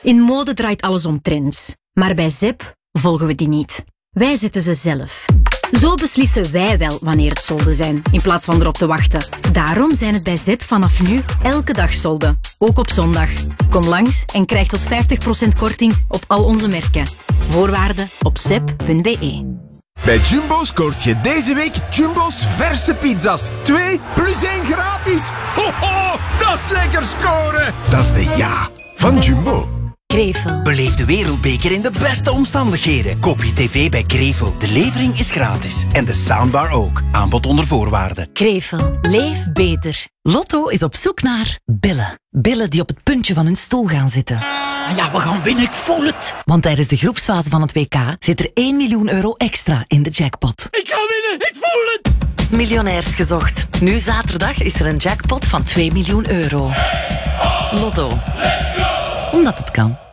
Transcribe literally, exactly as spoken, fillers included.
In mode draait alles om trends. Maar bij Zep volgen we die niet. Wij zetten ze zelf. Zo beslissen wij wel wanneer het solden zijn, in plaats van erop te wachten. Daarom zijn het bij Zep vanaf nu elke dag solden. Ook op zondag. Kom langs en krijg tot vijftig procent korting op al onze merken. Voorwaarden op zep punt b e. Bij Jumbo scoort je deze week Jumbo's verse pizza's. Twee plus één gratis. Ho, ho, dat is lekker scoren. Dat is de ja van Jumbo. Krevel. Beleef de wereldbeker in de beste omstandigheden. Koop je tv bij Krevel. De levering is gratis. En de soundbar ook. Aanbod onder voorwaarden. Krevel. Leef beter. Lotto is op zoek naar billen. Billen die op het puntje van hun stoel gaan zitten. Ja, we gaan winnen, ik voel het. Want tijdens de groepsfase van het W K zit er één miljoen euro extra in de jackpot. Ik ga winnen, ik voel het. Miljonairs gezocht. Nu zaterdag is er een jackpot van twee miljoen euro. Lotto. Omdat het kan.